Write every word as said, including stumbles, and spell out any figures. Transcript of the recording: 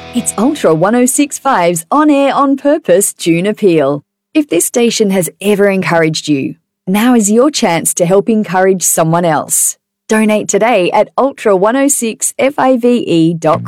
It's Ultra one oh six point five's On Air On Purpose June Appeal. If this station has ever encouraged you, now is your chance to help encourage someone else. Donate today at ultra one oh six five e dot com.